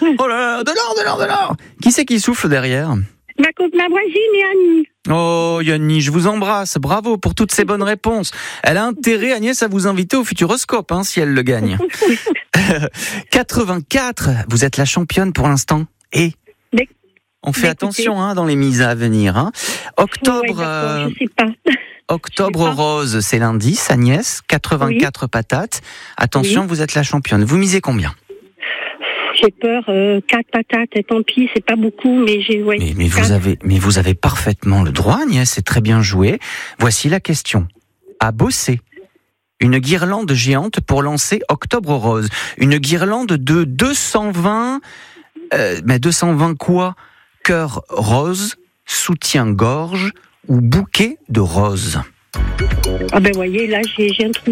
Oh là là, de l'or. Qui c'est qui souffle derrière ? Ma voisine et Annie. Oh Yanni, je vous embrasse, bravo pour toutes ces bonnes réponses. Elle a intérêt, Agnès, à vous inviter au Futuroscope, si elle le gagne. 84, vous êtes la championne pour l'instant. Et on fait attention dans les mises à venir. Octobre, je sais pas. Octobre rose, c'est l'indice, Agnès. 84 patates. Attention, vous êtes la championne. Vous misez combien ? J'ai peur, 4 patates, et tant pis, c'est pas beaucoup, mais j'ai... Ouais, mais vous avez parfaitement le droit, Agnès, c'est très bien joué. Voici la question. À Bossé, une guirlande géante pour lancer Octobre rose. Une guirlande de 220... mais 220 quoi ? Cœur rose, soutien-gorge ou bouquet de roses ? Ah ben voyez, là j'ai un trou.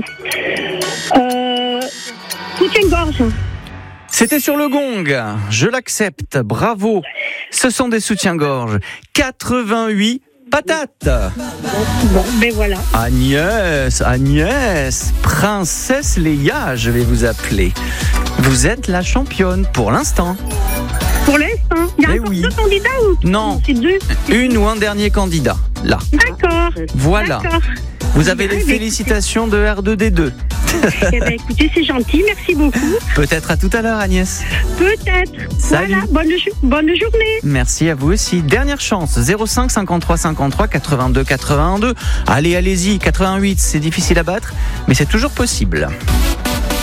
Soutien-gorge. C'était sur le gong, je l'accepte, bravo. Ce sont des soutiens-gorge. 88 patates. Bon, ben voilà. Agnès, Princesse Léa, je vais vous appeler. Vous êtes la championne pour l'instant. Pour l'instant, il y a encore 2 candidats ou non, c'est 2. Une ou un dernier candidat, là. D'accord. Voilà. D'accord. Vous avez les félicitations de R2D2. Eh ben, écoutez, c'est gentil, merci beaucoup. Peut-être à tout à l'heure, Agnès. Peut-être. Salut. Voilà, bonne journée. Merci à vous aussi. Dernière chance, 05 53 53 82 82. Allez-y, 88, c'est difficile à battre, mais c'est toujours possible.